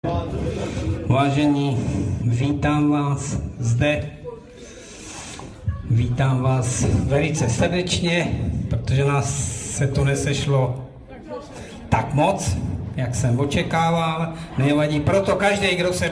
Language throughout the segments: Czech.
Vážení, vítám vás zde. Vítám vás velice srdečně, protože nás se tu nesešlo tak moc, jak jsem očekával. Nevadí, proto každý,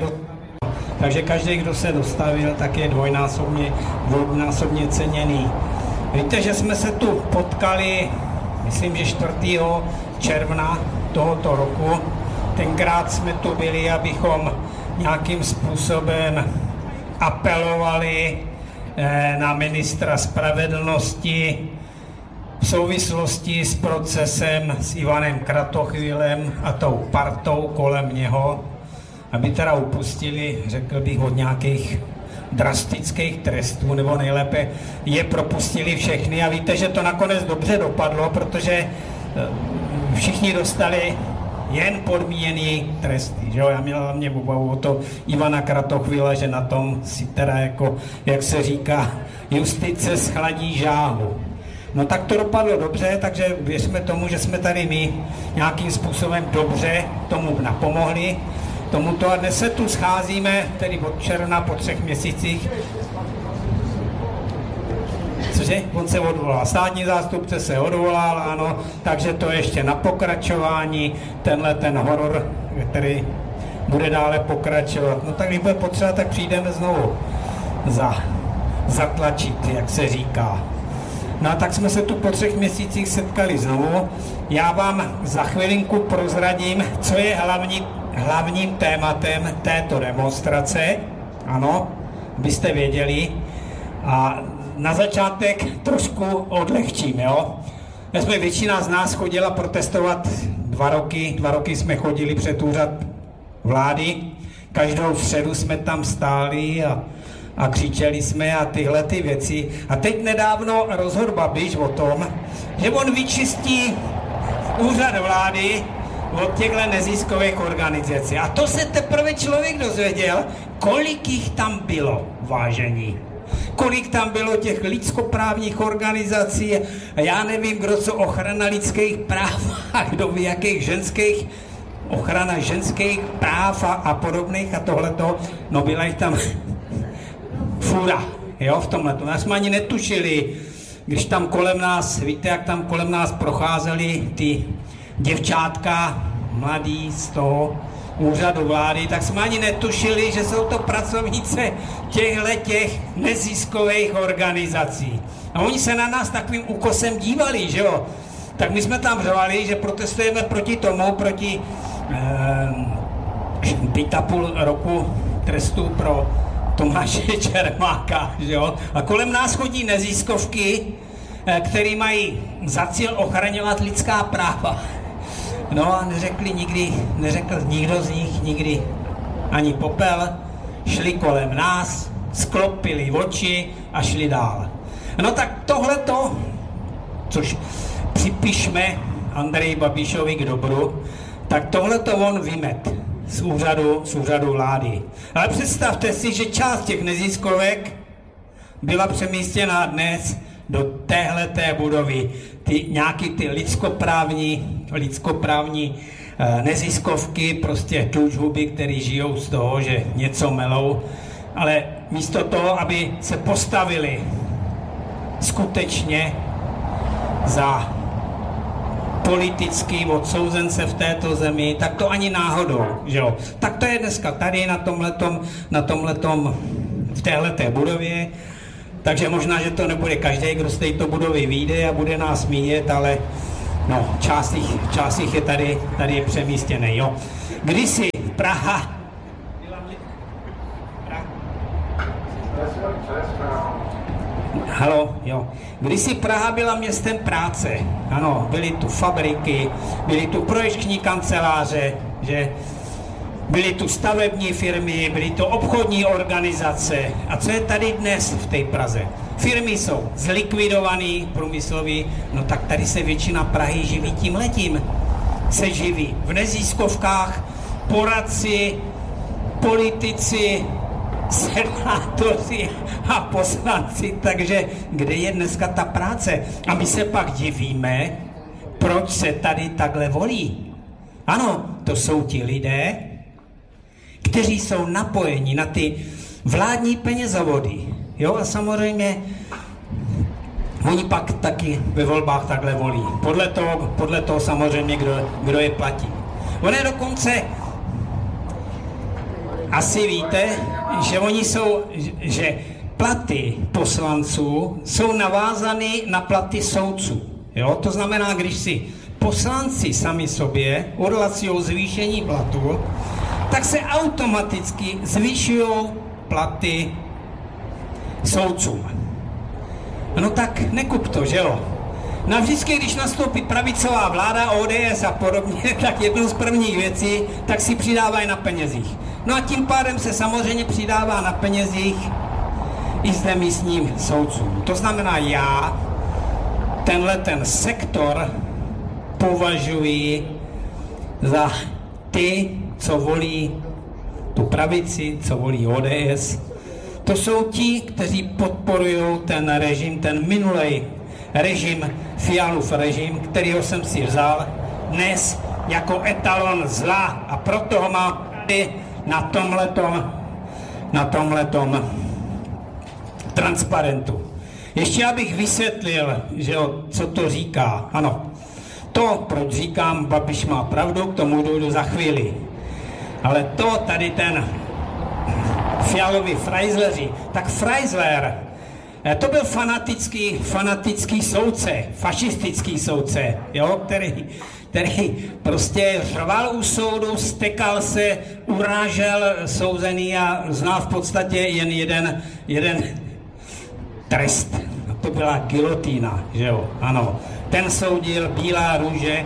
kdo se dostavil, tak je dvojnásobně ceněný. Víte, že jsme se tu potkali, myslím, že 4. června tohoto roku. Tenkrát jsme tu byli, abychom nějakým způsobem apelovali na ministra spravedlnosti v souvislosti s procesem s Ivanem Kratochvílem a tou partou kolem něho, aby teda upustili, řekl bych, od nějakých drastických trestů, nebo nejlépe je propustili všechny. A víte, že to nakonec dobře dopadlo, protože všichni dostali jen podmíněný tresty, že jo? Já měl hlavně obavu o to Ivana Kratochvíla, že na tom si teda jako, jak se říká, justice schladí žáhu. No tak to dopadlo dobře, takže věřme tomu, že jsme tady my nějakým způsobem dobře tomu napomohli. Tomuto a dnes se tu scházíme, tedy od června po 3 měsících. Cože? On se odvolal. Státní zástupce se odvolal, ano, takže to je ještě na pokračování. Ten horor, který bude dále pokračovat. No tak když bude potřeba, tak přijdeme znovu zatlačit, jak se říká. No a tak jsme se tu po 3 měsících setkali znovu. Já vám za chvilinku prozradím, co je hlavním tématem této demonstrace. Ano, abyste věděli. A na začátek trošku odlehčím, jo. Většina z nás chodila protestovat 2 roky. 2 roky jsme chodili před úřad vlády. Každou středu jsme tam stáli a křičeli jsme a tyhle ty věci. A teď nedávno rozhodl Babiš o tom, že on vyčistí úřad vlády od těchto neziskových organizací. A to se teprve člověk dozvěděl, kolik jich tam bylo, vážení. Kolik tam bylo těch lidskoprávních organizací, a já nevím, kdo co ochrana lidských práv a kdo ví, jakých ženských, ochrana ženských práv a podobných a tohleto, no byla jich tam fůra, jo, v tomhleto. Já jsme ani netušili, když tam kolem nás, víte, jak tam kolem nás procházeli ty děvčátka mladí z toho úřadu vlády, tak jsme ani netušili, že jsou to pracovnice těch neziskových organizací. A oni se na nás takovým úkosem dívali, že jo. Tak my jsme tam řvali, že protestujeme proti tomu, proti 5,5 roku trestu pro Tomáše Čermáka, že jo. A kolem nás chodí neziskovky, který mají za cíl ochraňovat lidská práva. No a neřekl nikdo z nich nikdy ani popel, šli kolem nás, sklopili oči a šli dál. No tak tohleto, což připišme Andreji Babišovi k dobru, tak tohleto on vymet z úřadu vlády. Ale představte si, že část těch neziskovek byla přemístěna dnes do téhleté budovy. Nějaký ty lidskoprávní neziskovky, prostě tlučhuby, který žijou z toho, že něco melou, ale místo toho, aby se postavili skutečně za politický odsouzence v této zemi, tak to ani náhodou, že jo. Tak to je dneska tady na tomhletom v téhleté budově. Takže možná, že to nebude každý, kdo z této budovy vyjde a bude nás míjet, ale no, část jich je tady je přemístěný, jo. Kdysi Praha... Halo, jo. Kdysi Praha byla městem práce, ano, byly tu fabriky, byly tu projekční kanceláře, že... Byly tu stavební firmy, byly to obchodní organizace. A co je tady dnes v té Praze? Firmy jsou zlikvidované, průmyslový, no tak tady se většina Prahy živí tímhletím. Se živí v neziskovkách, poradci, politici, senátoři a poslanci, takže kde je dneska ta práce? A my se pak divíme, proč se tady takhle volí. Ano, to jsou ti lidé, kteří jsou napojeni na ty vládní penězovody. Jo, a samozřejmě oni pak taky ve volbách takhle volí. Podle toho samozřejmě, kdo je platí. Ono je dokonce, asi víte, že platy poslanců jsou navázány na platy soudců. Jo? To znamená, když si poslanci sami sobě odhlasují zvýšení platu, tak se automaticky zvyšují platy soudcům. No tak nekup to, že jo? No vždycky, když nastoupí pravicová vláda, ODS a podobně, tak jednou z prvních věcí, tak si přidávají na penězích. No a tím pádem se samozřejmě přidává na penězích i zde místním soudcům. To znamená, já ten sektor považuji za ty, co volí tu pravici, co volí ODS. To jsou ti, kteří podporují ten režim, ten minulej režim, Fialův režim, kterýho jsem si vzal dnes jako etalon zla a proto ho mám tady na tomhletom transparentu. Ještě abych vysvětlil, že co to říká. Ano, to, proč říkám, Babiš má pravdu, k tomu dojdu za chvíli. Ale to tady ten Fialovi Freisleri, tak Freisler, to byl fanatický soudce, fašistický soudce, jo, který prostě řval u soudu, stekal se, urážel souzený a znal v podstatě jen jeden trest. A to byla gilotína, že jo, ano. Ten soudil Bílá růže,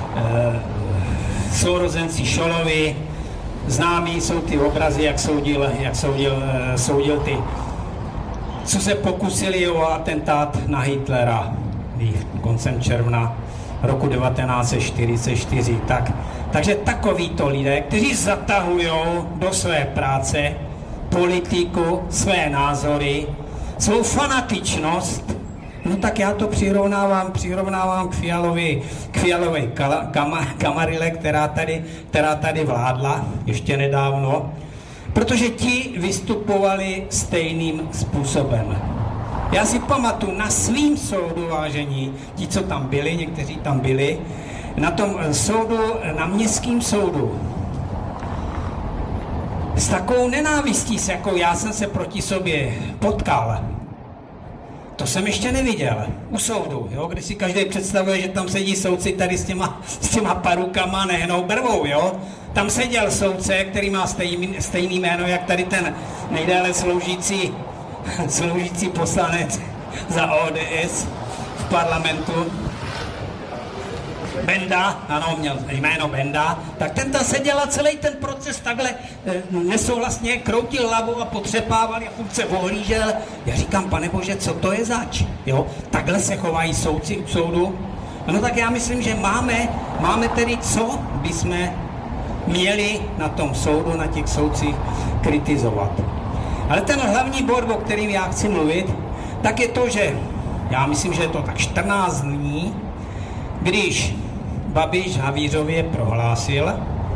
sourozenci Šolovi, známí jsou ty obrazy, jak soudil ty, co se pokusili o atentát na Hitlera koncem června roku 1944. Takže takovýto lidé, kteří zatahují do své práce politiku, své názory, svou fanatičnost, no tak já to přirovnávám k Fialové kamarile, která tady vládla ještě nedávno, protože ti vystupovali stejným způsobem. Já si pamatuju na svým soudu, vážení, ti, co tam byli, někteří tam byli, na tom soudu, na městském soudu, s takovou nenávistí, s jakou já jsem se proti sobě potkal, to jsem ještě neviděl u soudu, jo, kde si každý představuje, že tam sedí soudci tady s těma parukama, nehnou brvou, jo. Tam seděl soudce, který má stejný jméno, jak tady ten nejdéle sloužící poslanec za ODS v parlamentu. Benda, ano, měl jméno Benda, tak ten tam seděl a celý ten proces takhle nesouhlasně kroutil hlavou a potřepával a furt se ohlížel. Já říkám, pane bože, co to je zač? Jo? Takhle se chovají soudci u soudu? No tak já myslím, že máme tedy, co bychom měli na tom soudu, na těch soudcích kritizovat. Ale ten hlavní bod, o kterým já chci mluvit, tak je to, že já myslím, že je to tak 14 dní, když Babiš Havířově prohlásil,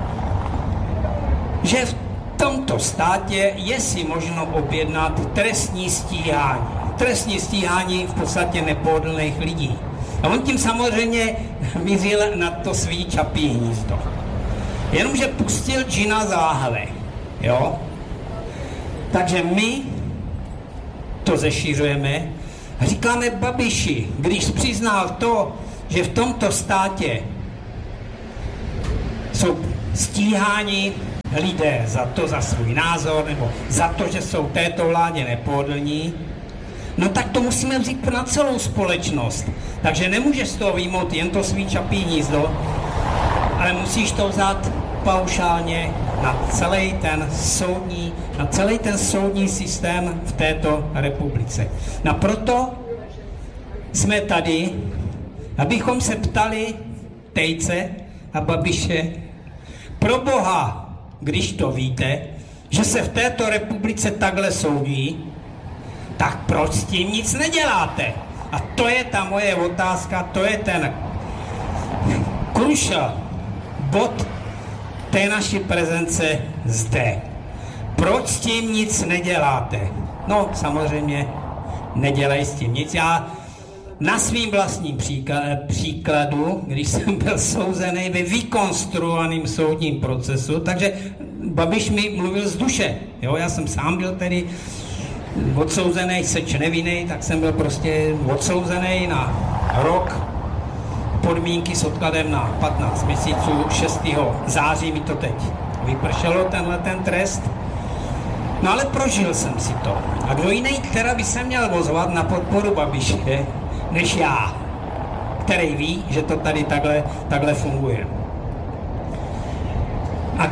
že v tomto státě je si možno objednat trestní stíhání. Trestní stíhání v podstatě nepohodlných lidí. A on tím samozřejmě mířil na to svý Čapí hnízdo. Jenomže pustil džina z láhve, jo? Takže my to zešířujeme a říkáme Babiši, když přiznal to, že v tomto státě jsou stíháni lidé za svůj názor nebo za to, že jsou této vládě nepohodlní, no tak to musíme vzít na celou společnost. Takže nemůžeš z toho vyjmout jen to svý Čapí hnízdo, ale musíš to vzát paušálně na celý ten soudní systém v této republice. No proto jsme tady, abychom se ptali Tejce a Babiše, pro Boha, když to víte, že se v této republice takhle soudí, tak proč s tím nic neděláte? A to je ta moje otázka, to je ten crucial bod té naší prezence zde. proč s tím nic neděláte? No, samozřejmě nedělej s tím nic. Já na svým vlastním příkladu, když jsem byl souzený ve vykonstruovaném soudním procesu, takže Babiš mi mluvil z duše. Jo, já jsem sám byl tedy odsouzený, seč nevinný, tak jsem byl prostě odsouzený na rok, podmínky s odkladem na 15 měsíců, 6. září mi to teď vypršelo, tenhle ten trest. No ale prožil jsem si to. A kdo jiný, která by se měl ozvat na podporu Babiše, než já, který ví, že to tady takhle funguje. A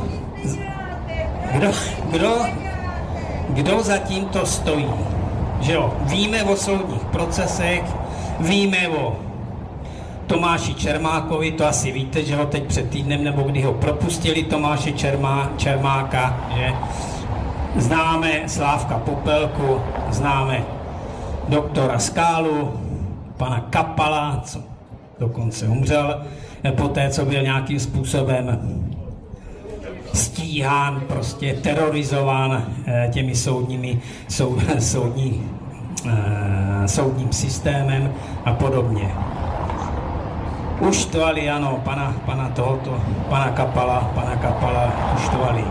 kdo za tímto stojí? Že jo, víme o soudních procesech, víme o Tomáši Čermákovi, to asi víte, že ho teď před týdnem, nebo kdy ho propustili Tomáše Čermáka, že? Známe Slávka Popelku, známe doktora Skálu, pana Kapala, co dokonce umřel, poté, co byl nějakým způsobem stíhán, prostě terorizován těmi soudním systémem a podobně. Uštvali, ano, pana Kapala uštvali.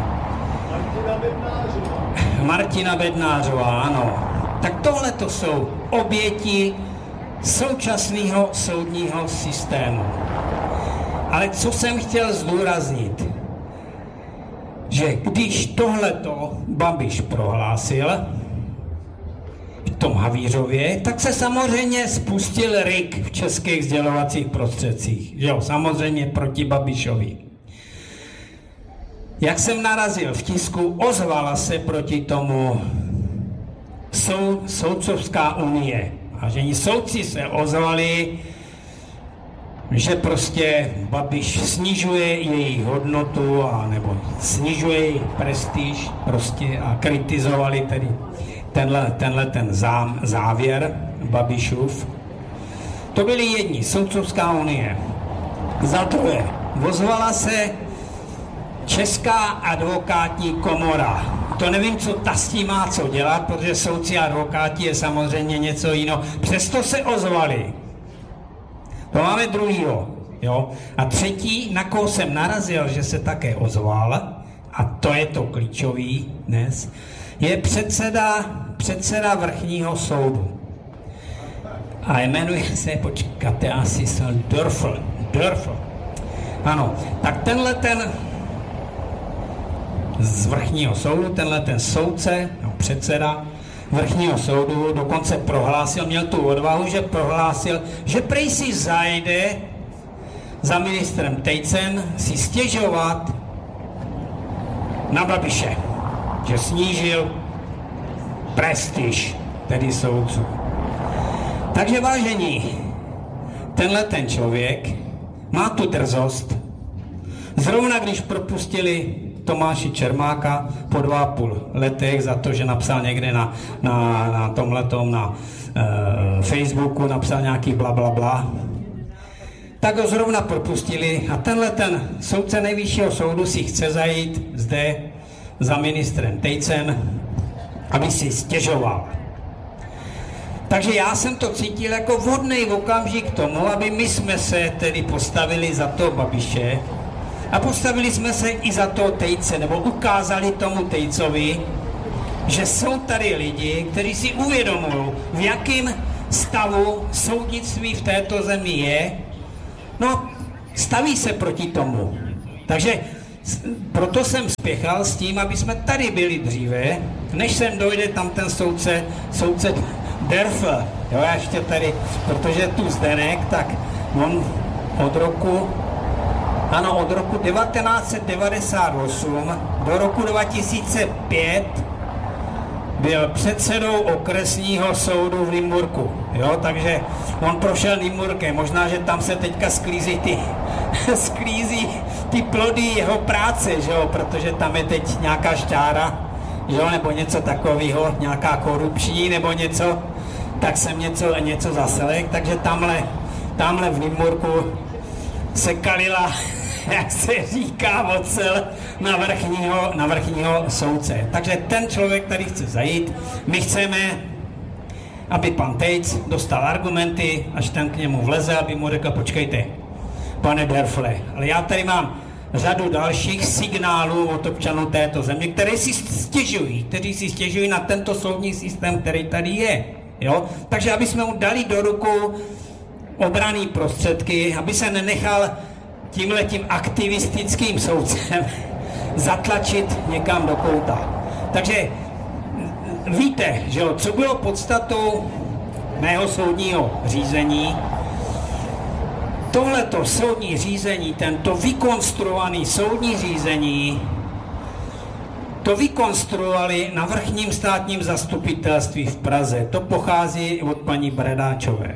Martina Bednářová, ano. Tak tohle to jsou oběti současného soudního systému. Ale co jsem chtěl zdůraznit, že když tohleto Babiš prohlásil v tom Havířově, tak se samozřejmě spustil RIK v českých sdělovacích prostředcích. Že jo, samozřejmě proti Babišovi. Jak jsem narazil v tisku, ozvala se proti tomu Soudcovská unie. A že soudci se ozvali, že prostě Babiš snižuje její hodnotu nebo snižuje její prestiž prostě a kritizovali tedy tenhle závěr Babišův. To byli jedni, Soudcovská unie. Za druhé, ozvala se Česká advokátní komora. To nevím, co ta s tím má co dělat, protože soudci a advokáti je samozřejmě něco jiného. Přesto se ozvali. To máme druhýho. Jo? A třetí, na koho jsem narazil, že se také ozval, a to je to klíčový dnes, je předseda vrchního soudu. A jmenuje se, počkáte, asi jsem Dörfl. Ano, tak tenhle z vrchního soudu, tenhle ten soudce, no, předseda vrchního soudu dokonce prohlásil, měl tu odvahu, že prohlásil, že prej si zajde za ministrem Tejcem si stěžovat na Babiše, že snížil prestiž tedy soudců. Takže vážení, tenhle ten člověk má tu drzost, zrovna když propustili Tomáši Čermáka po 2,5 letech za to, že napsal někde na tomhletom, na Facebooku, napsal nějaký blablabla, tak ho zrovna propustili a tenhle ten soudce nejvyššího soudu si chce zajít zde za ministrem Tejcem, aby si stěžoval. Takže já jsem to cítil jako vhodný okamžik k tomu, aby my jsme se tedy postavili za to Babiše a postavili jsme se i za to Tejce, nebo ukázali tomu Tejcovi, že jsou tady lidi, kteří si uvědomují, v jakém stavu soudnictví v této zemi je, no staví se proti tomu. Takže proto jsem spěchal s tím, aby jsme tady byli dříve, než sem dojde tam ten soudce Dörfl. Jo, já ještě tady, protože tu Zdenek, tak on od roku 1998 do roku 2005 byl předsedou okresního soudu v Nymburku. Jo, takže on prošel Nymburkem. Možná, že tam se teďka sklízí ty plody jeho práce, že jo, protože tam je teď nějaká šťára, jo, nebo něco takového, nějaká korupční nebo něco, tak jsem něco zaselek, takže tamhle v Nymburku se kalila jak se říká, ocel na vrchního soudce. Takže ten člověk tady chce zajít, my chceme, aby pan Tejc dostal argumenty, až ten k němu vleze, aby mu řekl, počkejte, pane Derfle, ale já tady mám řadu dalších signálů od občanů této země, kteří si stěžují na tento soudní systém, který tady je. Jo? Takže aby jsme mu dali do ruku obranné prostředky, aby se nenechal tímhletím aktivistickým soudcem zatlačit někam do kouta. Takže víte, že jo, co bylo podstatou mého soudního řízení? Tohleto soudní řízení, tento vykonstruovaný soudní řízení, to vykonstruovali na vrchním státním zastupitelství v Praze. To pochází od paní Bradáčové.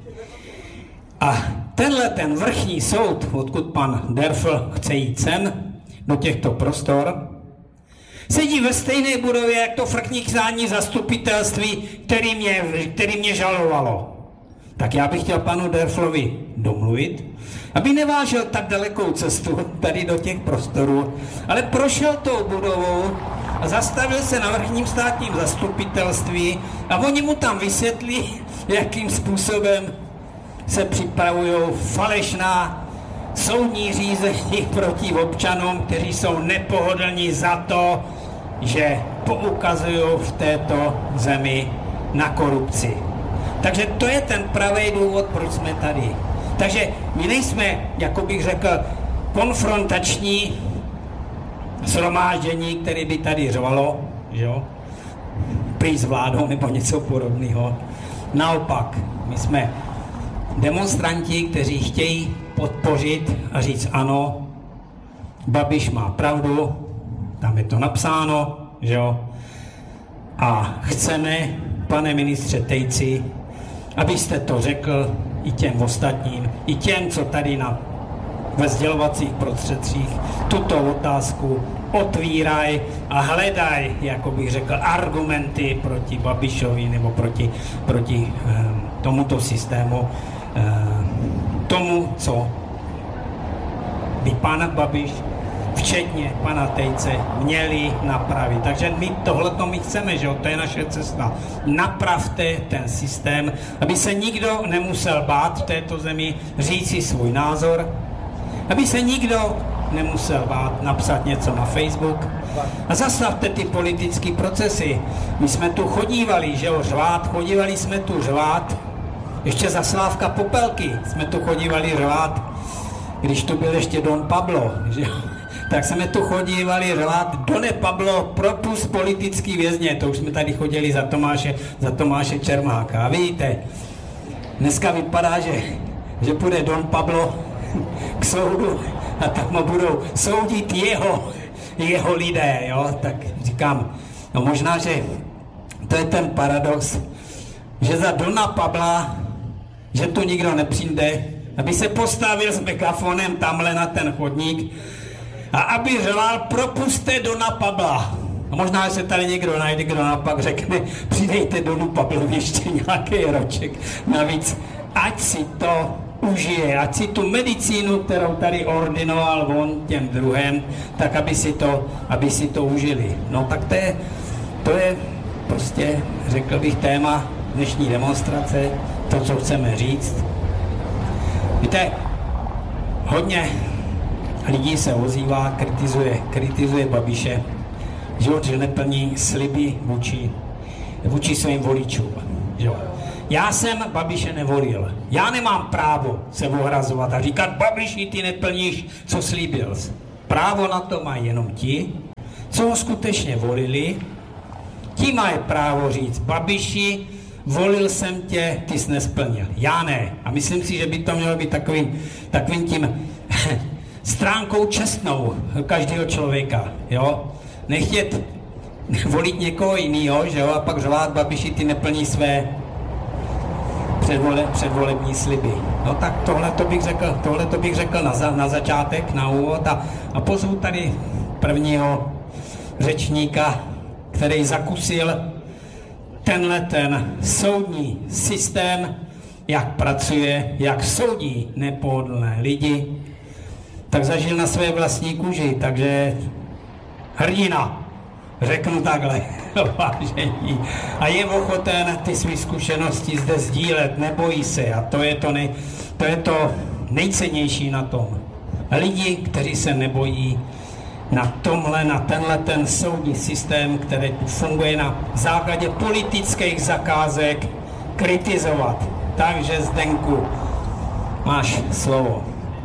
A ten vrchní soud, odkud pan Derfl chce jít sem, do těchto prostor, sedí ve stejné budově, jak to vrchní státní zastupitelství, který mě žalovalo. Tak já bych chtěl panu Derflovi domluvit, aby nevážel tak dalekou cestu tady do těch prostorů, ale prošel tou budovou a zastavil se na vrchním státním zastupitelství a oni mu tam vysvětlí, jakým způsobem se připravují falešná soudní řízení proti občanům, kteří jsou nepohodlní za to, že poukazují v této zemi na korupci. Takže to je ten pravý důvod, proč jsme tady. Takže my nejsme, jako bych řekl, konfrontační shromáždění, které by tady řvalo, že jo, prý s vládou nebo něco podobného. Naopak, my jsme demonstranti, kteří chtějí podpořit a říct ano, Babiš má pravdu, tam je to napsáno, že jo, a chceme, pane ministře Tejci, abyste to řekl i těm ostatním, i těm, co tady ve sdělovacích prostředcích tuto otázku otvírají a hledají, jako bych řekl, argumenty proti Babišovi nebo proti tomuto systému, tomu, co by pan Babiš, včetně pana Tejce, měli napravit. Takže my tohleto my chceme, že jo, to je naše cesta. Napravte ten systém, aby se nikdo nemusel bát v této zemi říct si svůj názor, aby se nikdo nemusel bát napsat něco na Facebook a zastavte ty politické procesy. My jsme tu chodívali, že jo, chodívali jsme tu řvát, ještě za Slávka Popelky jsme tu chodívali řvát, když tu byl ještě Don Pablo, že jo. Tak jsme tu chodívali řvát, Done Pablo, propust politický vězně, to už jsme tady chodili za Tomáše Čermáka. A vidíte, dneska vypadá, že půjde Don Pablo k soudu a tam ho budou soudit jeho lidé, jo. Tak říkám, no možná, že to je ten paradox, že za Dona Pabla, že tu nikdo nepřijde, aby se postavil s megafonem tamhle na ten chodník a aby řval, propuste Dona Pabla. A možná, že se tady někdo najde, kdo napak řekne, přidejte Donu Pablovi ještě nějaký roček. Navíc, ať si to užije, ať si tu medicínu, kterou tady ordinoval on těm druhém, tak aby si to užili. No tak to je prostě, řekl bych, téma dnešní demonstrace, to, co chceme říct. Víte, hodně lidí se ozývá, kritizuje Babiše, že neplní sliby vůči svým voličům. Že? Já jsem Babiše nevolil. Já nemám právo se ohrazovat a říkat, Babiši, ty neplníš, co slíbil. Právo na to mají jenom ti, co ho skutečně volili. Ti mají právo říct, Babiši, volil jsem tě, ty jsi nesplnil. Já ne. A myslím si, že by to mělo být takovým tím stránkou čestnou každého člověka, jo. Nechtět volit někoho jiného, že jo, a pak řvát, Babiši, ty neplní své předvolební sliby. No tak tohle to bych řekl na začátek, na úvod a pozvu tady prvního řečníka, který zakusil ten soudní systém, jak pracuje, jak soudí nepohodlné lidi, tak zažil na své vlastní kůži, takže hrdina, řeknu takhle, vážení. A je ochoten ty své zkušenosti zde sdílet, nebojí se a to je to nejcennější na tom. Lidi, kteří se nebojí na tenhle ten soudní systém, který funguje na základě politických zakázek, kritizovat. Takže Zdenku, máš slovo.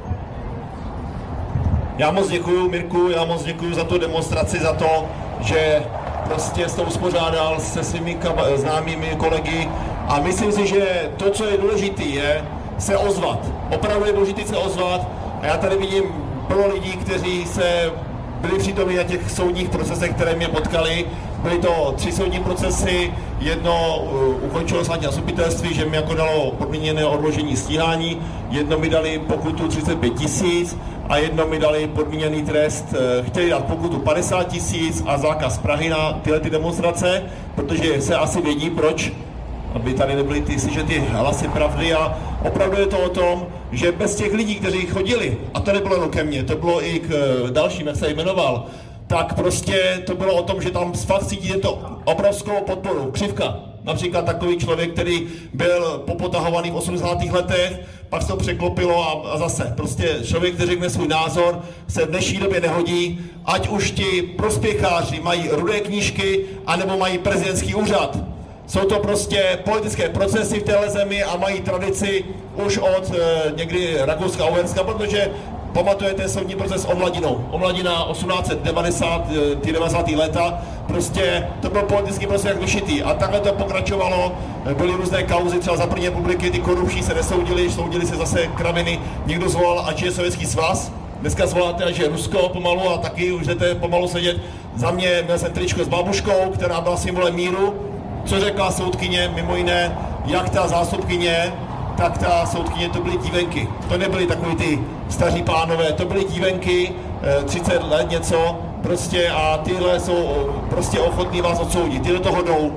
Já moc děkuju, Mirku, já moc děkuju za tu demonstraci, za to, že prostě jsi to uspořádal se svými známými kolegy a myslím si, že to, co je důležité, je se ozvat. Opravdu je důležité se ozvat a já tady vidím plno lidí, kteří se byli přítomní na těch soudních procesech, které mě potkali. Byly to 3 soudní procesy, jedno ukončilo státní zastupitelství, že mi jako dalo podmíněné odložení stíhání, jedno mi dali pokutu 35 000 a jedno mi dali podmíněný trest, chtěli dát pokutu 50 000 a zákaz Prahy na tyhle ty demonstrace, protože se asi vědí proč, aby tady nebyly ty hlasy pravdy a opravdu je to o tom, že bez těch lidí, kteří chodili, a to nebylo jenom ke mně, to bylo i k dalším, jak se jmenoval, tak prostě to bylo o tom, že tam fakt cítíte to obrovskou podporu. Křivka, například takový člověk, který byl popotahovaný v 80. letech, pak se to překlopilo a zase prostě člověk, který řekne svůj názor, se v dnešní době nehodí, ať už ti prospěcháři mají rudé knížky, anebo mají prezidentský úřad. Jsou to prostě politické procesy v téhle zemi a mají tradici už od někdy Rakouska a Uherska, protože pamatujete soudní proces o Mladinou. O Mladina 1890, ty 90. léta, prostě to byl politický proces jak vyšitý. A takhle to pokračovalo, byly různé kauzy, třeba za první republiky, ty korupční se nesoudili, soudili se zase kraviny, někdo zvolal, ať je Sovětský svaz, dneska zvoláte, až je Rusko pomalu a taky už jdete pomalu sedět. Za mě měl jsem tričko s babuškou, která byla symbolem míru, co řekla soudkyně, mimo jiné, jak ta zástupkyně, tak ta soudkyně, to byly dívenky. To nebyly takový ty staří pánové, to byly dívenky, 30 let něco, prostě a tyhle jsou prostě ochotní vás odsoudit. Ty do toho jdou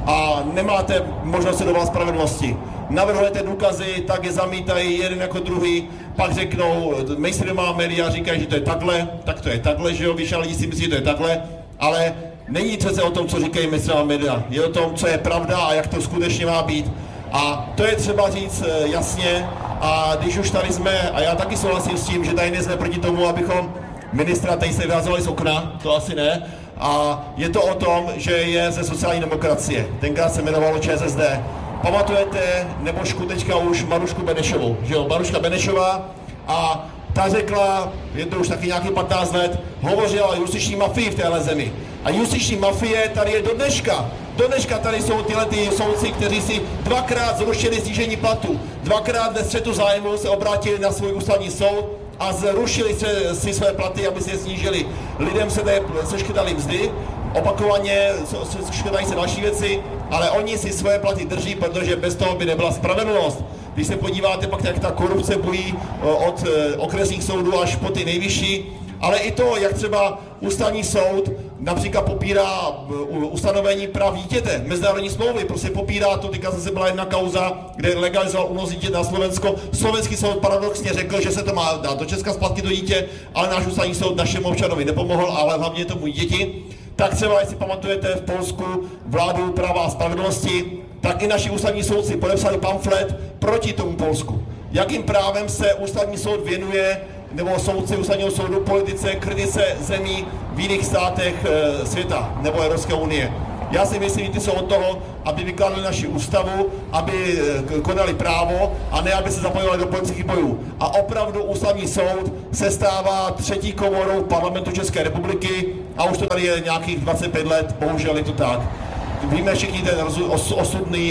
a nemáte možnost se do vás spravedlnosti. Navrhujete důkazy, tak je zamítají jeden jako druhý, pak řeknou, mainstreamová média říkají, že to je takhle, tak to je takhle, že jo, většina lidí si myslí, že to je takhle, ale není přece o tom, co říkají mainstreamová média, je o tom, co je pravda a jak to skutečně má být. A to je třeba říct jasně a když už tady jsme, a já taky souhlasím s tím, že tady nejsme proti tomu, abychom ministra tady se vyhazovali z okna, to asi ne, a je to o tom, že je ze sociální demokracie, tenkrát se jmenovalo ČSSD. Pamatujete Nebožku teďka už Marušku Benešovou, že jo, Maruška Benešová a ta řekla, je to už taky nějaký 15 let, hovořila o justiční mafii v téhle zemi. A justiční mafie tady je do dneška. Do dneška tady jsou tyhle ty soudci, kteří si dvakrát zrušili snížení platu, dvakrát ve střetu zájmu se obrátili na svůj ústavní soud a zrušili si své platy, aby si je snížili. Lidem se seškrtali mzdy, opakovaně škrtají se další věci, ale oni si své platy drží, protože bez toho by nebyla spravedlnost. Když se podíváte pak, jak ta korupce bojí od okresních soudů až po ty nejvyšší, ale i to, jak třeba ústavní soud například popírá ustanovení práv dítěte, mezinárodní smlouvy, prostě popírá to, teďka zase byla jedna kauza, kde legalizoval únos dítěte na Slovensko. Slovenský soud paradoxně řekl, že se to má dát do Česka zpátky do dítě, ale náš ústavní soud našemu občanovi nepomohl, ale hlavně tomu děti. Tak třeba, jestli pamatujete, v Polsku vládu práva a spravedlnosti, tak i naši ústavní soudci podepsali pamflet proti tomu Polsku. Jakým právem se ústavní soud věnuje, nebo soudci ústavního soudu, politice, kritice zemí v jiných státech světa nebo Evropské unie. Já si myslím, že ty jsou od toho, aby vykládali naši ústavu, aby konali právo a ne, aby se zapojovali do politických bojů. A opravdu ústavní soud se stává třetí komorou parlamentu České republiky a už to tady je nějakých 25 let, bohužel je to tak. Víme všichni ten osudný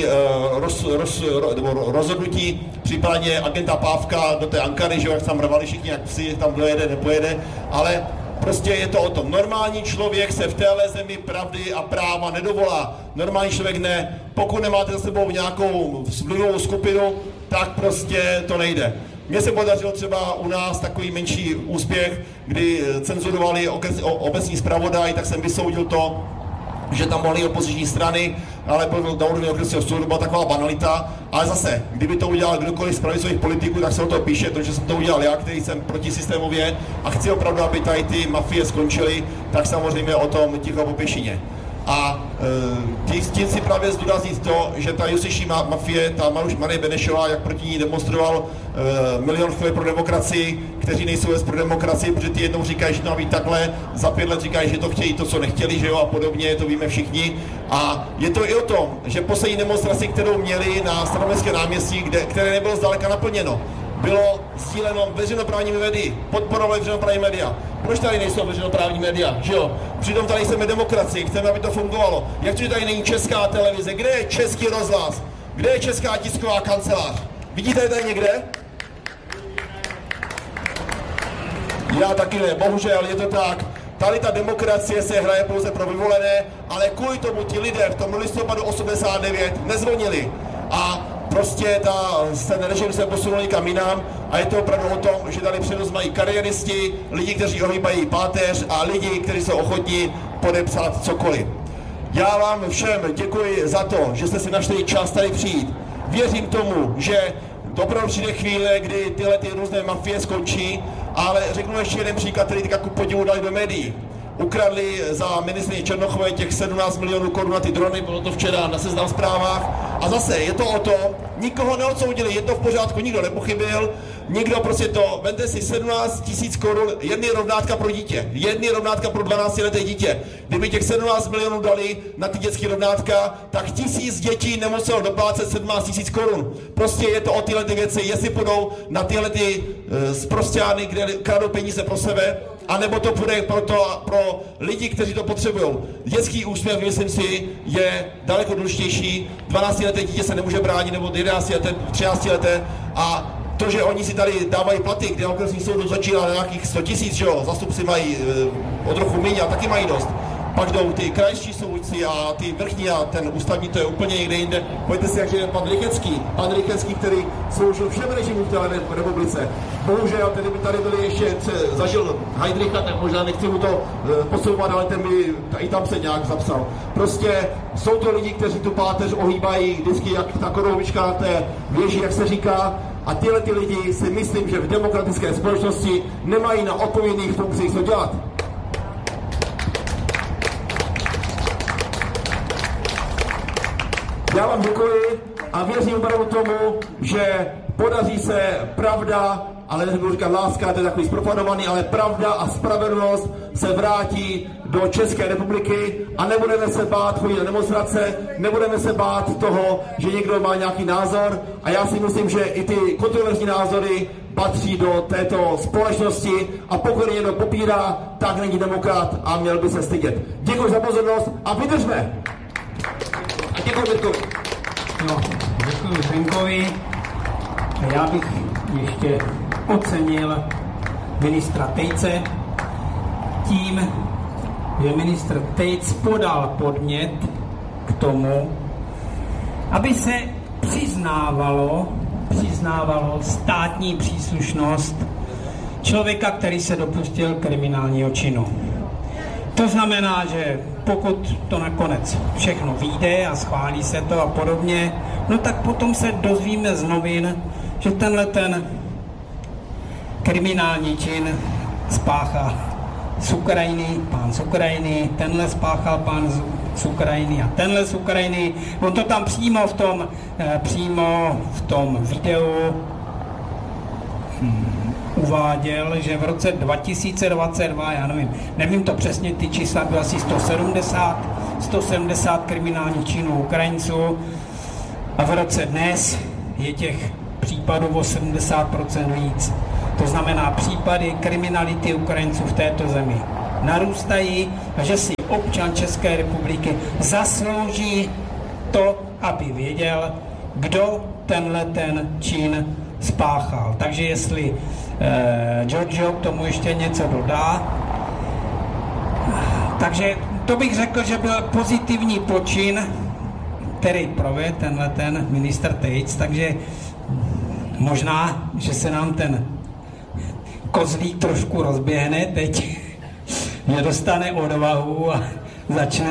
rozhodnutí, případně agenta Pávka do té Ankary, že jak tam rvali všichni, jak si tam dojede, nepojede, ale prostě je to o tom. Normální člověk se v téhle zemi pravdy a práva nedovolá. Normální člověk ne. Pokud nemáte za sebou nějakou vlivovou skupinu, tak prostě to nejde. Mně se podařilo třeba u nás takový menší úspěch, kdy cenzurovali obecní zpravodaj, tak jsem vysoudil to, že tam mohly opoziční strany, ale na úrovni okresního soudu byla taková banalita. Ale zase, kdyby to udělal kdokoliv z pravicových politiků, tak se o to píše, to, že jsem to udělal já, který jsem protisystémově a chci opravdu, aby tady ty mafie skončily, tak samozřejmě o tom ticho po pěšině. A tím si právě zdůraznit to, že ta justiční mafie, ta Marie Benešová, jak proti ní demonstroval Milion chvíli pro demokracii, kteří nejsou vůbec pro demokracii, protože ty jednou říkají, že to má být takhle, za 5 let říkají, že to chtějí to, co nechtěli, že jo, a podobně, to víme všichni. A je to i o tom, že poslední demonstraci, kterou měli na Staroměstském náměstí, které nebylo zdaleka naplněno, bylo sdíleno veřejnoprávními médii, podporovali veřejnoprávní média. Proč tady nejsou veřejnoprávní média, že jo? Přitom tady chceme demokracii, chceme, aby to fungovalo. Jak to, že tady není česká televize? Kde je Český rozhlas? Kde je Česká tisková kancelář? Vidíte je tady někde? Já taky ne, bohužel je to tak. Tady ta demokracie se hraje pouze pro vyvolené, ale kvůli tomu ti lidé v tom listopadu 89 nezvonili. A prostě ten režim se posunul někam jinam a je to opravdu o tom, že tady přednost mají kariéristi, lidi, kteří ohýbají páteř a lidi, kteří jsou ochotní podepsat cokoliv. Já vám všem děkuji za to, že jste si našli čas tady přijít. Věřím tomu, že opravdu přijde chvíle, kdy tyhle ty různé mafie skončí, ale řeknu ještě jeden příklad, který teďka ku podivu dali do médií. Ukradli za ministryně Černochové těch 17 milionů korun na ty drony, bylo to včera na Seznam Zprávách. A zase je to o tom, nikoho neodsoudili, je to v pořádku, nikdo nepochybil, nikdo prostě to, vemte si 17 000 korun, jedny rovnátka pro dítě, jedny rovnátka pro 12leté dítě. Kdyby těch 17 milionů dali na ty dětské rovnátka, tak 1000 dětí nemuselo doplácet 17 000 korun. Prostě je to o tyhle ty věci, jestli půjdou na tyhle ty sprosťány, kde kradou peníze pro sebe, anebo to půjde pro lidi, kteří to potřebují. Dětský úsměv, myslím si, je daleko důležitější. 12leté dítě se nemůže bránit, nebo 11leté, 13leté. A to, že oni si tady dávají platy, kde okresní soud začíná na nějakých 100 000, že jo, zastupci mají o trochu méně a taky mají dost. Pak jdou ty krajští soudci a ty vrchní a ten ústavní, to je úplně někde jinde. Pojďte si, jak je pan Rychecký, který sloužil všem režimům v té republice. Bohužel, ten by tady byli ještě, zažil Heydricha, tak možná nechci mu to posouvat, ale ten by i tam se nějak zapsal. Prostě jsou to lidi, kteří tu páteř ohýbají vždycky jak ta korouhvička na té věži, jak se říká. A tyhle ty lidi si myslím, že v demokratické společnosti nemají na odpovědných funkcích co dělat. Já vám děkuji a věřím opravdu tomu, že podaří se pravda, ale nebudu říkat láska, to je takový zprofanovaný, ale pravda a spravedlnost se vrátí do České republiky a nebudeme se bát chodit na demonstrace, nebudeme se bát toho, že někdo má nějaký názor a já si myslím, že i ty kontroverzní názory patří do této společnosti a pokud někdo popírá, tak není demokrat a měl by se stydět. Děkuji za pozornost a vydržme! A děkuji Mirkovi. No, děkuji Zdenkovi. Já bych ještě ocenil ministra Tejce tím, že ministr Tejc podal podnět k tomu, aby se přiznávalo státní příslušnost člověka, který se dopustil kriminálního činu. To znamená, že pokud to nakonec všechno vyjde a schválí se to a podobně, no tak potom se dozvíme z novin, že tenhle ten kriminální čin spáchal z Ukrajiny, pán z Ukrajiny, tenhle spáchal pán z Ukrajiny a tenhle z Ukrajiny. On to tam přímo v tom videu uváděl, že v roce 2022, já nevím to přesně, ty čísla byly asi 170 kriminálních činů Ukrajinců a v roce dnes je těch případů o 70% víc. To znamená, případy kriminality Ukrajinců v této zemi narůstají a že si občan České republiky zaslouží to, aby věděl, kdo tenhle ten čin spáchal. Takže jestli Giorgio k tomu ještě něco dodá. Takže to bych řekl, že byl pozitivní počin, který provedl tenhle ten ministr Tejc, takže možná, že se nám ten kozlík trošku rozběhne teď, že dostane odvahu začne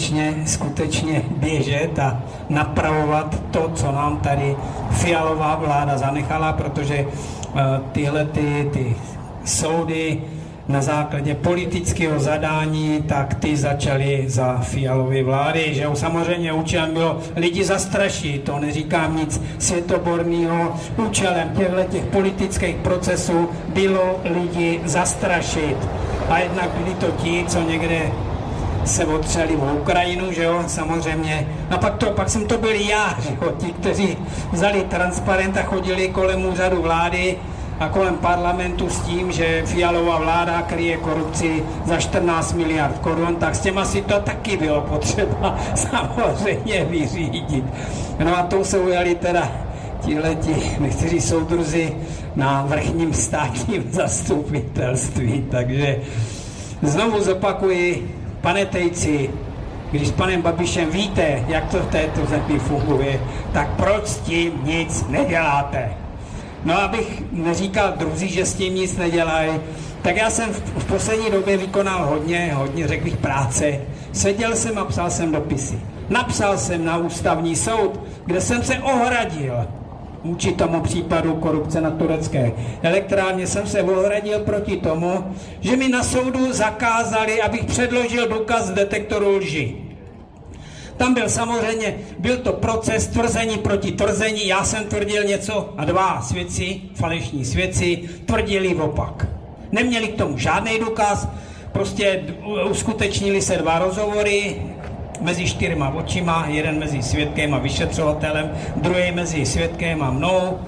skutečně běžet a napravovat to, co nám tady Fialová vláda zanechala, protože tyhle ty soudy na základě politického zadání, tak ty začaly za Fialovy vlády, že jo, samozřejmě účelem bylo lidi zastrašit, to neříkám nic světoborného, účelem těch politických procesů bylo lidi zastrašit. A jednak byli to ti, co někde se otřeli v Ukrajinu, že jo, samozřejmě. A pak jsem to byl já, že jo, ti, kteří vzali transparent a chodili kolem úřadu vlády a kolem parlamentu s tím, že Fialová vláda kryje korupci za 14 miliard korun, tak s těma si to taky bylo potřeba samozřejmě vyřídit. No a to se ujali teda tihleti někteří soudruzi na vrchním státním zastupitelství, takže znovu zopakuji, pane Tejci, když s panem Babišem víte, jak to v této zemi funguje, tak proč s tím nic neděláte? No, abych neříkal druzí, že s tím nic nedělají, tak já jsem v poslední době vykonal hodně, řekl bych, práce. Seděl jsem a psal jsem dopisy. Napsal jsem na ústavní soud, kde jsem se ohradil vůči tomu případu korupce na turecké elektrárně, jsem se ohradil proti tomu, že mi na soudu zakázali, abych předložil důkaz z detektoru lži. Tam byl to proces tvrzení proti tvrzení, já jsem tvrdil něco a dva svědci, falešní svědci, tvrdili opak. Neměli k tomu žádný důkaz, prostě uskutečnili se 2 rozhovory mezi 4 očima, jeden mezi svědkem a vyšetřovatelem, druhý mezi svědkem a mnou,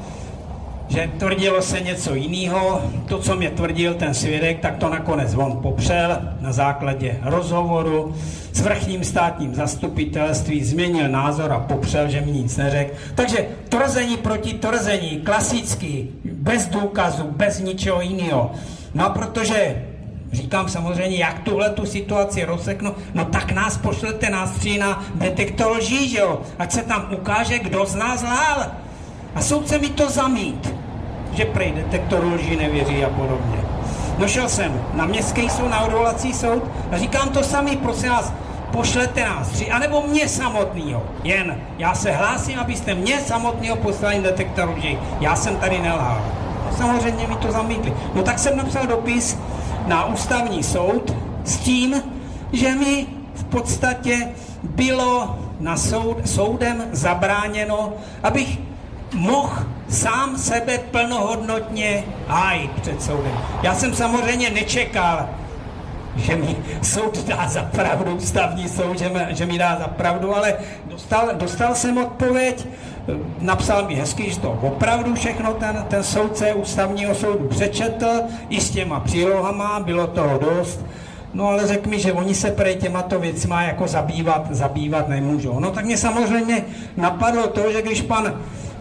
že tvrdilo se něco jiného, to, co mě tvrdil ten svědek, tak to nakonec on popřel na základě rozhovoru s vrchním státním zastupitelství, změnil názor a popřel, že mi nic neřekl. Takže tvrzení proti tvrzení, klasicky, bez důkazu, bez ničeho jiného. No a protože říkám samozřejmě, jak tu situaci rozseknu, no tak nás pošlete na detektor lží, že jo? Ať se tam ukáže, kdo z nás lhal. A soudce mi to zamít, že prej detektoru lží nevěří a podobně. No šel jsem na městský soud, na odvolací soud a říkám to sami, prosím vás, pošlete nás, anebo mě samotnýho. Jen já se hlásím, abyste mě samotnýho poslali detektor lží. Já jsem tady nelhal. No samozřejmě mi to zamítli. No tak jsem napsal dopis na ústavní soud s tím, že mi v podstatě bylo na soudem zabráněno, abych mohl sám sebe plnohodnotně hájit před soudem. Já jsem samozřejmě nečekal, že mi soud dá za pravdu, ústavní soud, že mi dá za pravdu, ale dostal jsem odpověď, napsal mi hezky, že to opravdu všechno ten soudce ústavního soudu přečetl, i s těma přílohama, bylo toho dost, no ale řekl mi, že oni se prej těmato věcma jako zabývat nemůžou. No tak mě samozřejmě napadlo to, že když pan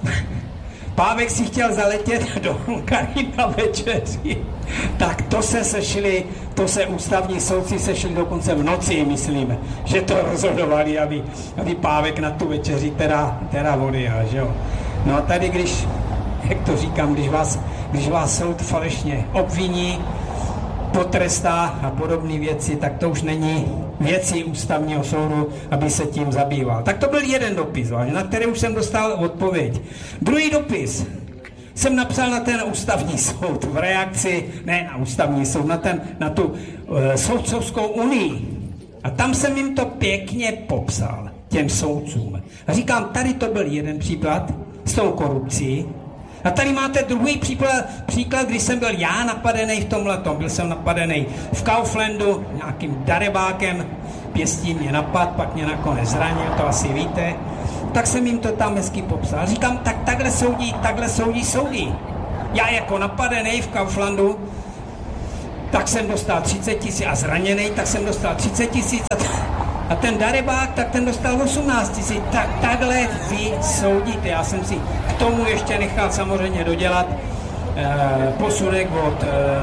Pávek si chtěl zaletět do Hungary na večeři, tak to se ústavní soudci sešli dokonce v noci, myslíme, že to rozhodovali, aby Pávek na tu večeři teda odjel, že jo. No a tady, jak to říkám, když vás soud falešně obviní, potrestá a podobné věci, tak to už není věcí ústavního soudu, aby se tím zabýval. Tak to byl jeden dopis, na který už jsem dostal odpověď. Druhý dopis jsem napsal na ten ústavní soud v reakci, ne na ústavní soud, na tu soudcovskou unii. A tam jsem jim to pěkně popsal, těm soudcům. A říkám, tady to byl jeden příklad s tou korupcí. A tady máte druhý příklad, když jsem byl já napadený v tomhletom. Byl jsem napadený v Kauflandu nějakým darebákem, pěstí mě napad, pak mě nakonec zranil, to asi víte. Tak jsem jim to tam hezky popsal. Říkám, tak takhle soudí soudy. Já jako napadený v Kauflandu, tak jsem dostal 30 000 a zraněný, tak jsem dostal 30 000 a ten darebák, tak ten dostal 18 000. Takhle vy soudíte. Já jsem si k tomu ještě nechal samozřejmě dodělat posudek od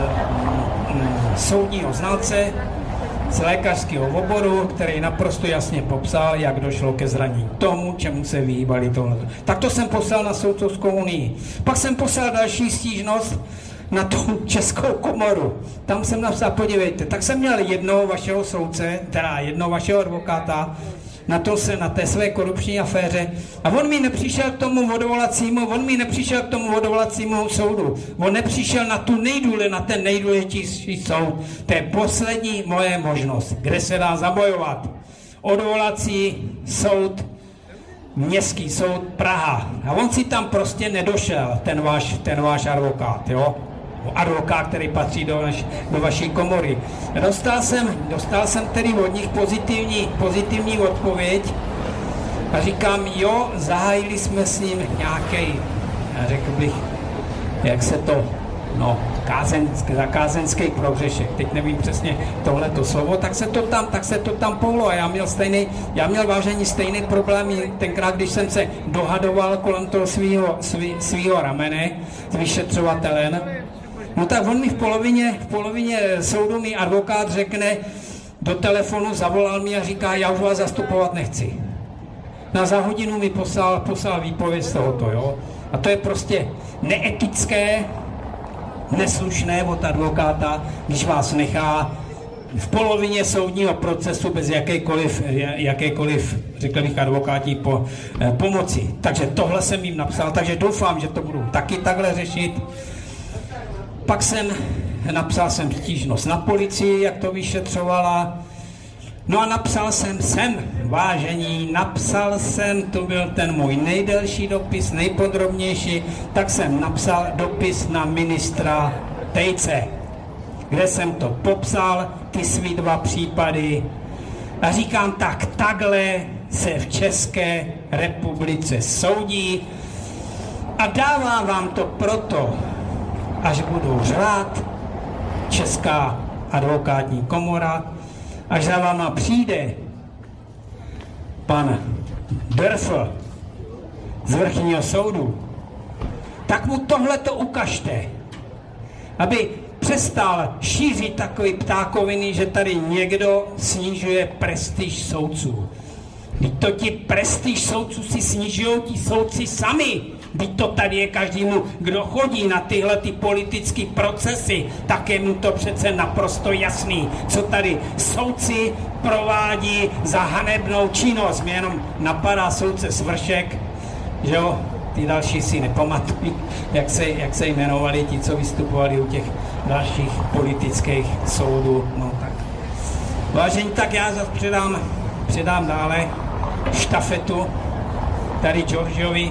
soudního znalce z lékařského oboru, který naprosto jasně popsal, jak došlo ke zranění tomu, čemu se vyhýbali tohle. Tak to jsem poslal na soudcovskou unii. Pak jsem poslal další stížnost na tu Českou komoru. Tam jsem napsal, podívejte, tak jsem měl jednoho vašeho soudce, teda jednoho vašeho advokáta, na té své korupční aféře a on mi nepřišel k tomu odvolacímu soudu. On nepřišel na ten nejdůležitější soud. To je poslední moje možnost, kde se dá zabojovat. Odvolací soud, Městský soud Praha. A on si tam prostě nedošel, ten váš advokát, jo? Advokát, který patří do vaší komory. Dostal jsem tedy od nich pozitivní odpověď a říkám, jo, zahájili jsme s ním nějaký, řekl bych, jak se to, kázeňský prohřešek, teď nevím přesně tohleto slovo, tak se to tam pohlo a já měl vážení stejný problém tenkrát, když jsem se dohadoval kolem toho svýho ramene s vyšetřovatelem. No tak on mi v polovině soudu mi advokát řekne, do telefonu zavolal mi a říká, já už vás zastupovat nechci. Za hodinu mi poslal výpověď z tohoto, jo. A to je prostě neetické, neslušné od advokáta, když vás nechá v polovině soudního procesu bez jakékoliv řekl bych, advokátní pomoci. Takže tohle jsem jim napsal, takže doufám, že to budu taky takhle řešit. Pak napsal jsem stížnost na policii, jak to vyšetřovala. No a napsal jsem to byl ten můj nejdelší dopis, nejpodrobnější, tak jsem napsal dopis na ministra Tejce, kde jsem to popsal, ty svý 2 případy. A říkám, takhle se v České republice soudí a dávám vám to proto, až budou řvát Česká advokátní komora, až za váma přijde pan Dörfl z vrchního soudu, tak mu tohleto ukažte, aby přestal šířit takový ptákoviny, že tady někdo snižuje prestiž soudců. Vždyť to ti prestiž soudců si snižují ti soudci sami. Vždyť to tady je každému, kdo chodí na tyhle ty politické procesy, tak je mu to přece naprosto jasný, co tady soudci provádí za hanebnou činnost. Mě jenom napadá soudce Svršek, že jo, ty další si nepamatují, jak se jmenovali ti, co vystupovali u těch dalších politických soudů. No tak. Vážení, tak já zase předám dále štafetu tady Georgiovi.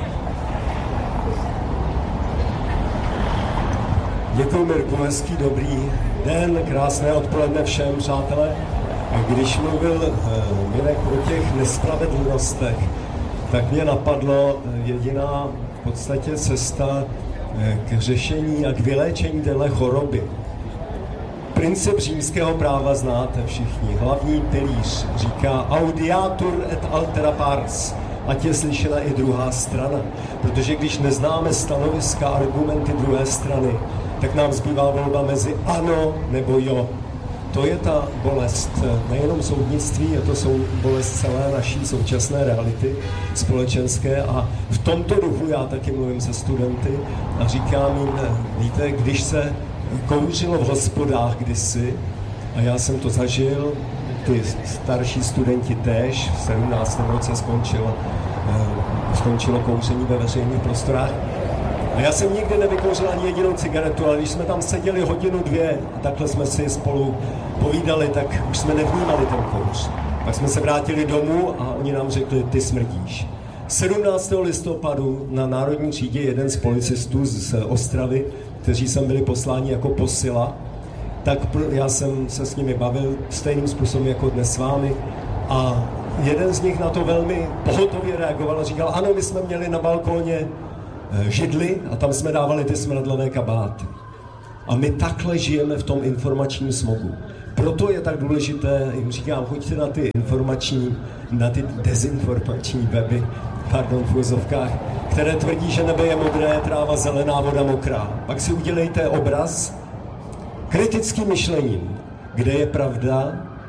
Děkuji, Mirku, hezký dobrý den, krásné odpoledne všem, přátelé. Když mluvil Mirek o těch nespravedlnostech, tak mě napadlo jediná v podstatě cesta k řešení a k vyléčení téhle choroby. Princip římského práva znáte všichni. Hlavní pilíř říká audiatur et altera pars, ať je slyšena i druhá strana. Protože když neznáme stanoviska, argumenty druhé strany, tak nám zbývá volba mezi ano nebo jo. To je ta bolest nejenom soudnictví, je to bolest celé naší současné reality společenské a v tomto duchu já taky mluvím se studenty a říkám jim, víte, když se kouřilo v hospodách kdysi, a já jsem to zažil, ty starší studenti též, v 17. roce skončilo kouření ve veřejných prostorách. A já jsem nikdy nevykouřil ani jedinou cigaretu, ale když jsme tam seděli hodinu, 2 a takhle jsme si spolu povídali, tak už jsme nevnímali ten kouř. Pak jsme se vrátili domů a oni nám řekli, ty smrdíš. 17. listopadu na Národní třídě jeden z policistů z Ostravy, kteří sem byli posláni jako posila, tak já jsem se s nimi bavil stejným způsobem jako dnes s vámi a jeden z nich na to velmi pohotově reagoval a říkal, ano, my jsme měli na balkóně židli a tam jsme dávali ty smradlavé kabáty. A my takhle žijeme v tom informačním smogu. Proto je tak důležité, jim říkám, choďte na ty dezinformační weby, v úzovkách, které tvrdí, že nebe je modré, tráva zelená, voda mokrá. Pak si udělejte obraz kritickým myšlením, kde je pravda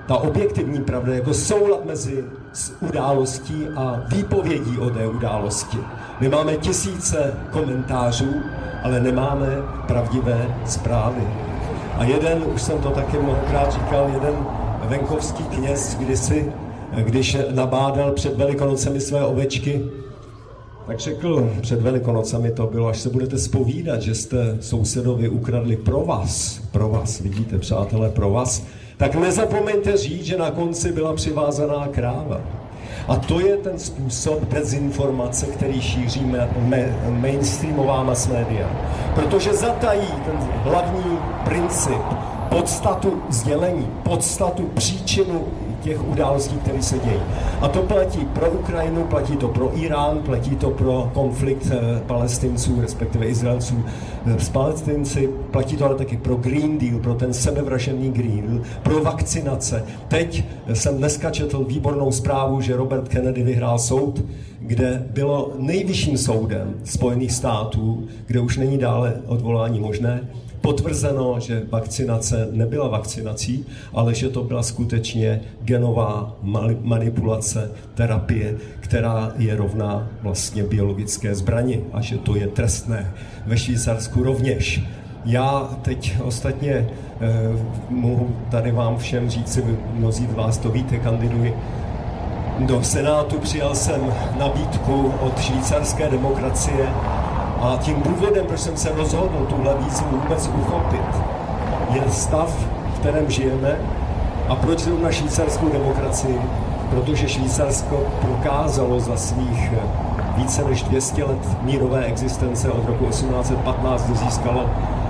ta objektivní pravda, jako soulad mezi událostí a výpovědí o té události. My máme tisíce komentářů, ale nemáme pravdivé zprávy. A jeden, už jsem to taky mnohokrát říkal, jeden venkovský kněz kdysi, když nabádal před Velikonocemi své ovečky, tak řekl, před Velikonocemi to bylo, až se budete zpovídat, že jste sousedovi ukradli pro vás, vidíte, přátelé, pro vás, tak nezapomeňte říct, že na konci byla přivázaná kráva. A to je ten způsob dezinformace, který šíří mainstreamová mass media. Protože zatají ten hlavní princip, podstatu sdělení, podstatu, příčinu těch událostí, které se dějí. A to platí pro Ukrajinu, platí to pro Irán, platí to pro konflikt Palestinců, respektive Izraelců s Palestinci, platí to ale taky pro Green Deal, pro ten sebevražedný Green Deal, pro vakcinace. Teď jsem dneska četl výbornou zprávu, že Robert Kennedy vyhrál soud, kde bylo nejvyšším soudem Spojených států, kde už není dále odvolání možné, potvrzeno, že vakcinace nebyla vakcinací, ale že to byla skutečně genová manipulace, terapie, která je rovná vlastně biologické zbrani a že to je trestné. Ve Švýcarsku rovněž. Já teď ostatně mohu tady vám všem říct, mnozí z vás to víte, kandiduji do Senátu, přijal jsem nabídku od švýcarské demokracie. A tím důvodem, proč jsem se rozhodl tuhle výzvu vůbec uchopit, je stav, v kterém žijeme. A proč zrovna švýcarskou demokracii? Protože Švýcarsko prokázalo za svých více než 200 let mírové existence od roku 1815, kdy získalo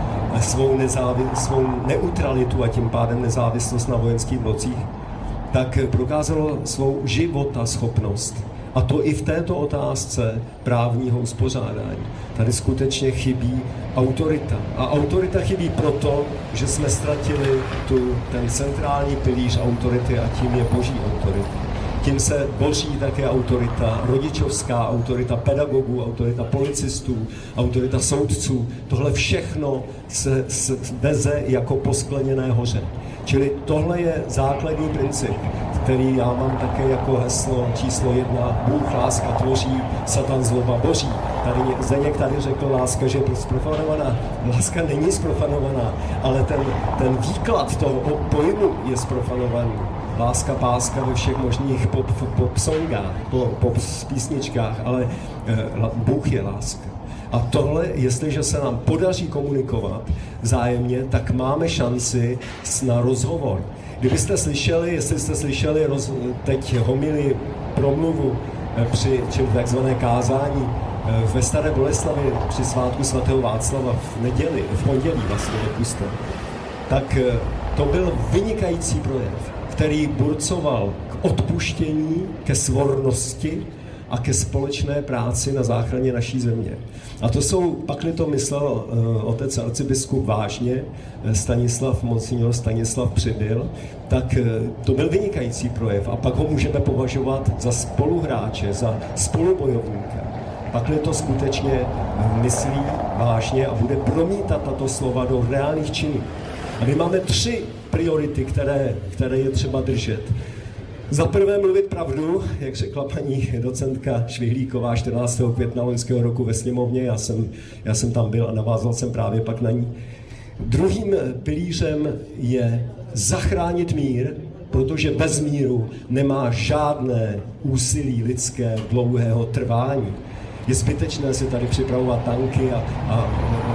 svou neutralitu a tím pádem nezávislost na vojenských blocích, tak prokázalo svou životaschopnost. A to i v této otázce právního uspořádání. Tady skutečně chybí autorita. A autorita chybí proto, že jsme ztratili ten centrální pilíř autority a tím je boží autorita. Tím se boří také autorita, rodičovská autorita pedagogů, autorita policistů, autorita soudců. Tohle všechno se veze jako po skleněné hoře. Čili tohle je základní princip, který já mám také jako heslo číslo 1. Bůh láska tvoří, Satan zloba boří. Tady Zdeněk tady řekl láska, že je zprofanovaná. Láska není zprofanovaná, ale ten výklad toho pojmu je zprofanovaný. Láska, páska ve všech možných pop songách, pop písničkách, ale Bůh je láska. A tohle, jestliže se nám podaří komunikovat vzájemně, tak máme šanci na rozhovor. Jestli jste slyšeli teď homilii promluvu při takzvané kázání ve Staré Boleslavi při svátku svatého Václava v pondělí vlastně odpustem, tak to byl vynikající projev, který burcoval k odpuštění, ke svornosti a ke společné práci na záchraně naší země. A to pakli to myslel otec arcibiskup vážně, monsignor Stanislav Přibyl, tak to byl vynikající projev a pak ho můžeme považovat za spoluhráče, za spolubojovníka. Pakli to skutečně myslí vážně a bude promítat tato slova do reálných činů. A my máme 3 priority, které je třeba držet. Za prvé mluvit pravdu, jak řekla paní docentka Švihlíková 14. května loňského roku ve sněmovně, já jsem tam byl a navázal jsem právě pak na ní. Druhým pilířem je zachránit mír, protože bez míru nemá žádné úsilí lidské dlouhého trvání. Je zbytečné si tady připravovat tanky a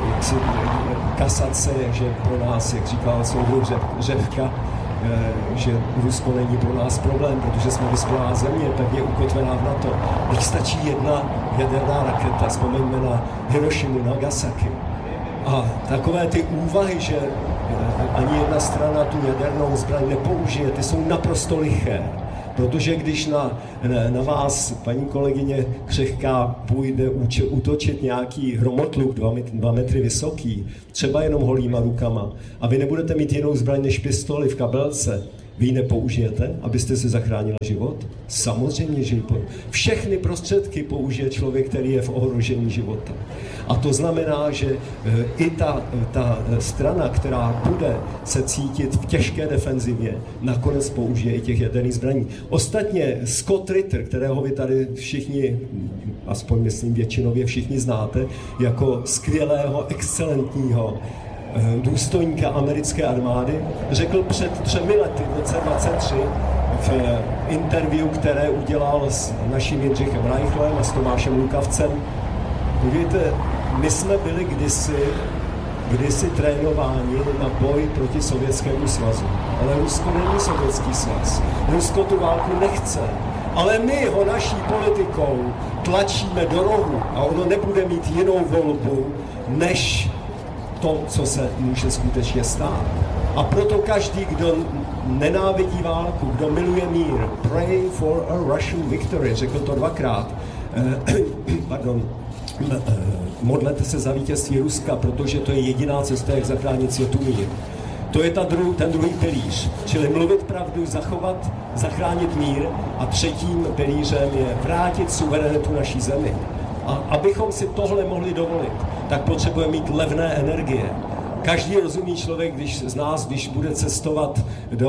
kasace, že pro nás, jak říkal soudruh Řehka, že Rusko není pro nás problém, protože jsme vyspělá země, tak je ukotvená v NATO. Když stačí jedna jaderná raketa, vzpomeňme na Hirošimu, Nagasaki. A takové ty úvahy, že ani jedna strana tu jadernou zbraň nepoužije, ty jsou naprosto liché. Protože když na vás, paní kolegyně křehká, půjde útočit nějaký hromotluk 2 metry vysoký, třeba jenom holýma rukama, a vy nebudete mít jinou zbraň než pistoli v kabelce, Vy ji nepoužijete, abyste si zachránili život? Samozřejmě, že ji všechny prostředky použije člověk, který je v ohrožení života. A to znamená, že i ta strana, která bude se cítit v těžké defenzivě, nakonec použije i těch jaderných zbraní. Ostatně Scott Ritter, kterého vy tady všichni, aspoň myslím většinově všichni znáte, jako skvělého, excelentního důstojníka americké armády, řekl před 3 lety, v roce 23, v interview, které udělal s naším Jindřichem Reichlem a s Tomášem Lukavcem. Víte, my jsme byli kdysi trénováni na boj proti Sovětskému svazu. Ale Rusko není Sovětský svaz. Rusko tu válku nechce. Ale my ho naší politikou tlačíme do rohu a ono nebude mít jinou volbu, než to, co se může skutečně stát. A proto každý, kdo nenávidí válku, kdo miluje mír, pray for a Russian victory, řekl to 2krát. Pardon. Modlete se za vítězství Ruska, protože to je jediná cesta, jak zachránit světu mír. To je ten druhý pilíř, čili mluvit pravdu, zachránit mír, a třetím pilířem je vrátit suverenitu naší zemi. A abychom si tohle mohli dovolit, tak potřebujeme mít levné energie. Každý rozumný člověk, když bude cestovat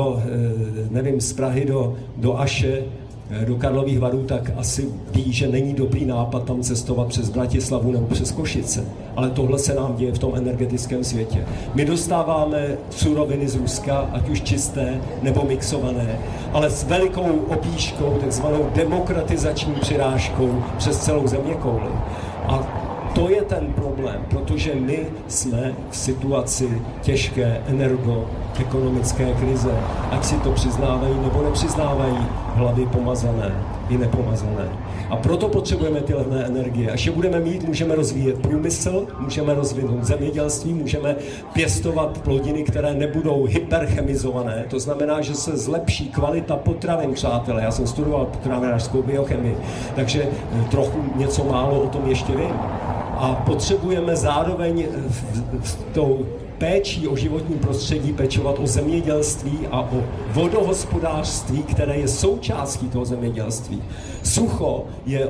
z Prahy do Aše, do Karlových Varů, tak asi ví, že není dobrý nápad tam cestovat přes Bratislavu nebo přes Košice. Ale tohle se nám děje v tom energetickém světě. My dostáváme suroviny z Ruska, ať už čisté nebo mixované, ale s velikou objížkou, takzvanou demokratizační přirážkou přes celou zeměkouli. A to je ten problém, protože my jsme v situaci těžké energoekonomické krize, ať si to přiznávají nebo nepřiznávají hlavy pomazané i nepomazané. A proto potřebujeme ty levné energie. Až je budeme mít, můžeme rozvíjet průmysl, můžeme rozvinout zemědělství, můžeme pěstovat plodiny, které nebudou hyperchemizované. To znamená, že se zlepší kvalita potravin, přátelé. Já jsem studoval potravinářskou biochemii, takže trochu něco málo o tom ještě vím. A potřebujeme zároveň v tou péčí o životní prostředí pečovat o zemědělství a o vodohospodářství, které je součástí toho zemědělství. Sucho je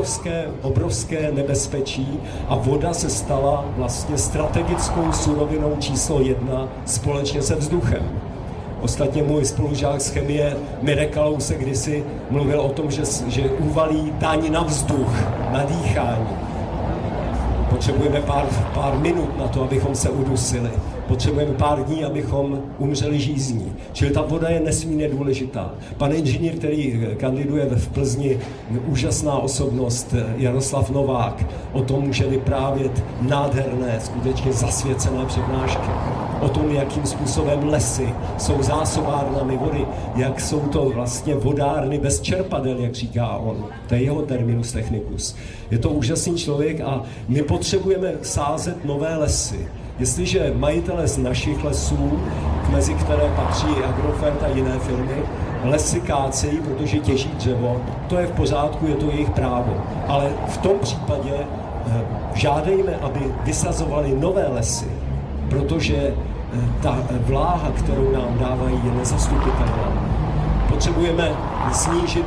obrovské nebezpečí a voda se stala vlastně strategickou surovinou číslo 1 společně se vzduchem. Ostatně můj spolužák z chemie Mirek Kalousek kdysi mluvil o tom, že uvalí daň na vzduch, na dýchání. Potřebujeme pár minut na to, abychom se udusili. Potřebujeme pár dní, abychom umřeli žízní. Čili ta voda je nesmírně důležitá. Pan inženýr, který kandiduje v Plzni, úžasná osobnost, Jaroslav Novák, o tom může vyprávět nádherné, skutečně zasvěcené přednášky. O tom, jakým způsobem lesy jsou zásobárnami vody, jak jsou to vlastně vodárny bez čerpadel, jak říká on. To je jeho terminus technicus. Je to úžasný člověk a my potřebujeme sázet nové lesy. Jestliže majitele z našich lesů, mezi které patří Agrofert a jiné firmy, lesy kácejí, protože těží dřevo, to je v pořádku, je to jejich právo. Ale v tom případě žádejme, aby vysazovali nové lesy, protože ta vláha, kterou nám dávají, je nezastupitelná. Potřebujeme snížit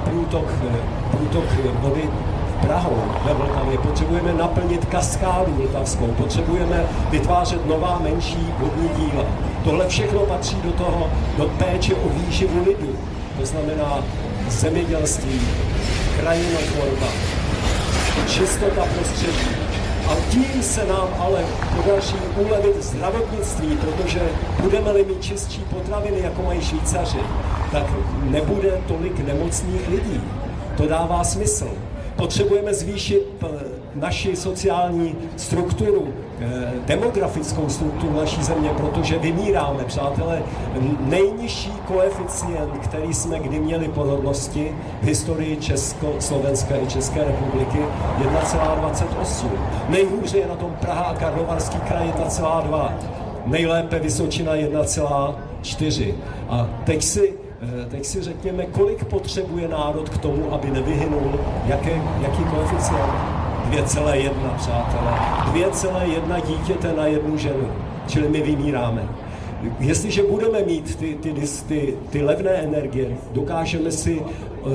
průtok vody Prahou ve Vltavě, potřebujeme naplnit kaskádu vltavskou, potřebujeme vytvářet nová menší vodní díla. Tohle všechno patří do péče o výživu lidu. To znamená zemědělství, krajinotvorba, čistota prostředí. A tím se nám ale podaří ulevit zdravotnictví, protože budeme-li mít čistší potraviny, jako mají Švýcaři, tak nebude tolik nemocných lidí. To dává smysl. Potřebujeme zvýšit naši sociální strukturu, demografickou strukturu naší země, protože vymíráme, přátelé. Nejnižší koeficient, který jsme kdy měli porodnosti v historii Československé i České republiky, 1,28. Nejhůře je na tom Praha a Karlovarský kraj 1,2. Nejlépe Vysočina 1,4. A teď si řekněme, kolik potřebuje národ k tomu, aby nevyhynul, jaký koeficient? 2,1, přátelé. 2,1 dítěte na jednu ženu. Čili my vymíráme. jestliže budeme mít ty levné energie, dokážeme si